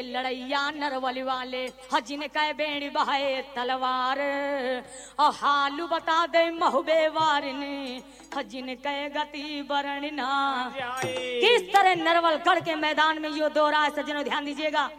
लड़ैया नरवल वाले हजिन कह बेड़ी बहाए तलवार और हालू बता दे महुबे वारिनी हजिन कह गति बरनना। किस तरह नरवल गढ़ के मैदान में यो दौरा है सज्जनों, ध्यान दीजिएगा।